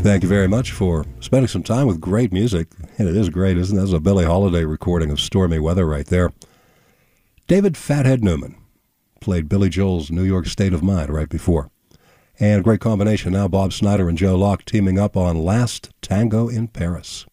Thank you very much for spending some time with great music. And it is great, isn't it? That's a Billie Holiday recording of Stormy Weather right there. David Fathead Newman played Billy Joel's New York State of Mind right before. And a great combination now, Bob Snyder and Joe Locke teaming up on Last Tango in Paris.